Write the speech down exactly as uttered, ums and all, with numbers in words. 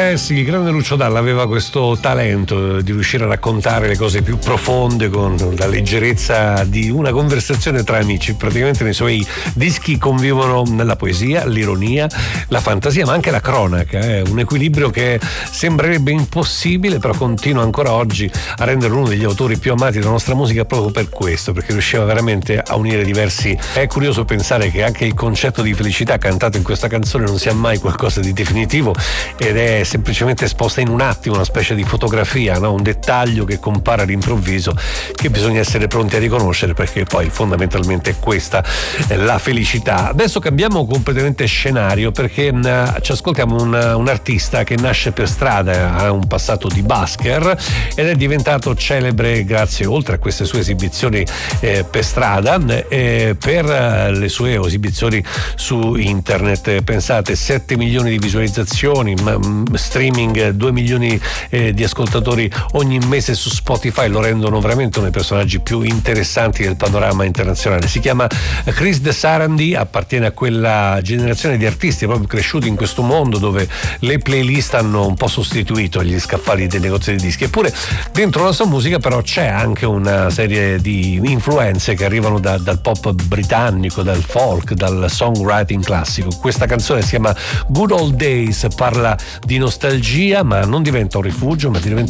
Eh sì, il grande Lucio Dalla aveva questo talento di riuscire a raccontare le cose più profonde con la leggerezza di una conversazione tra amici. Praticamente nei suoi dischi convivono la poesia, l'ironia, la fantasia, ma anche la cronaca. È un equilibrio che sembrerebbe impossibile, però continua ancora oggi a renderlo uno degli autori più amati della nostra musica proprio per questo, perché riusciva veramente a unire diversi. È curioso pensare che anche il concetto di felicità cantato in questa canzone non sia mai qualcosa di definitivo ed è semplicemente esposta in un attimo, una specie di fotografia, no? Un dettaglio che compare all'improvviso che bisogna essere pronti a riconoscere, perché poi fondamentalmente è questa la felicità. Adesso cambiamo completamente scenario, perché mh, ci ascoltiamo un, un artista che nasce per strada, ha un passato di busker ed è diventato celebre grazie, oltre a queste sue esibizioni eh, per strada, eh, per le sue esibizioni su internet. Pensate, sette milioni di visualizzazioni, streaming, due milioni eh, di ascoltatori ogni mese su Spotify, lo rendono veramente uno dei personaggi più interessanti del panorama internazionale. Si chiama Chris De Sarandi, appartiene a quella generazione di artisti proprio cresciuti in questo mondo dove le playlist hanno un po' sostituito gli scaffali dei negozi di dischi. Eppure dentro la sua musica però c'è anche una serie di influenze che arrivano da, dal pop britannico, dal folk, dal songwriting classico. Questa canzone si chiama Good Old Days, parla di nostalgia, ma non diventa un rifugio, ma diventa